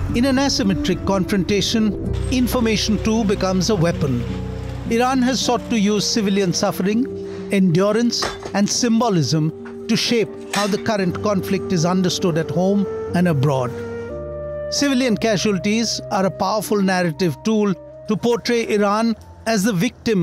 In an asymmetric confrontation, information too becomes a weapon. Iran has sought to use civilian suffering, endurance, and symbolism to shape how the current conflict is understood at home and abroad. Civilian casualties are a powerful narrative tool to portray Iran as the victim